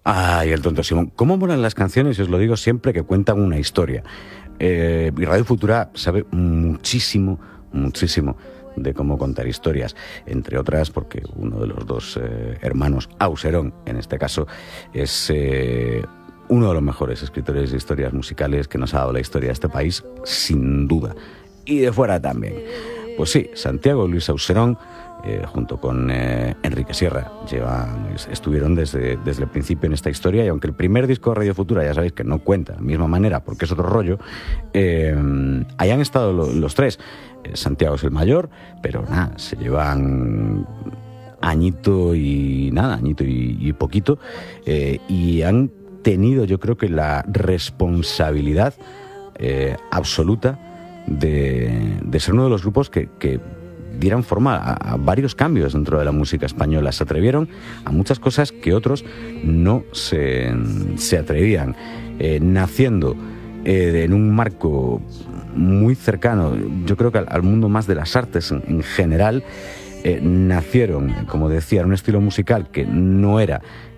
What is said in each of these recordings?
Ay, el tonto Simón. ¿Cómo molan las canciones? Os lo digo siempre, que cuentan una historia. Y Radio Futura sabe muchísimo, muchísimo de cómo contar historias, entre otras porque uno de los dos hermanos, Auserón en este caso, es uno de los mejores escritores de historias musicales que nos ha dado la historia de este país, sin duda, y de fuera también. Pues sí, Santiago Luis Auserón, junto con Enrique Sierra, estuvieron desde el principio en esta historia, y aunque el primer disco de Radio Futura ya sabéis que no cuenta de la misma manera porque es otro rollo, ahí han estado los tres. Santiago es el mayor, pero nada, se llevan añito y poquito, y han tenido, yo creo que la responsabilidad absoluta de ser uno de los grupos que dieran forma a varios cambios dentro de la música española. Se atrevieron a muchas cosas que otros no se atrevían, naciendo en un marco muy cercano, yo creo que al mundo más de las artes en general. Nacieron, como decía, en un estilo musical que no era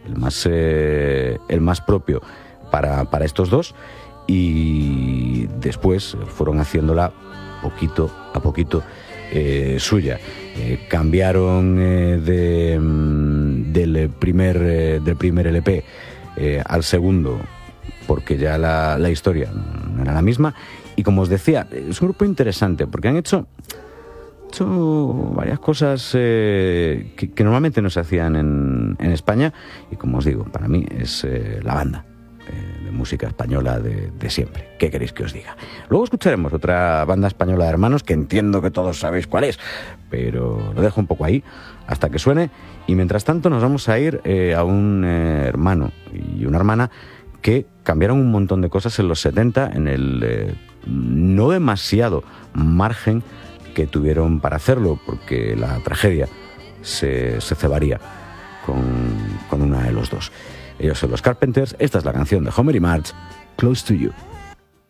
el más propio para estos dos, y después fueron haciéndola poquito a poquito suya. Cambiaron del primer LP al segundo porque ya la historia no era la misma, y como os decía, es un grupo interesante porque han hecho varias cosas que normalmente no se hacían en España, y como os digo, para mí es la banda de música española de siempre. ¿Qué queréis que os diga? Luego escucharemos otra banda española de hermanos que entiendo que todos sabéis cuál es, pero lo dejo un poco ahí hasta que suene, y mientras tanto nos vamos a ir a un hermano y una hermana que cambiaron un montón de cosas en los 70 en el no demasiado margen que tuvieron para hacerlo, porque la tragedia se cebaría con una de los dos. Ellos son los Carpenters. Esta es la canción de Homer y Marge, Close to You.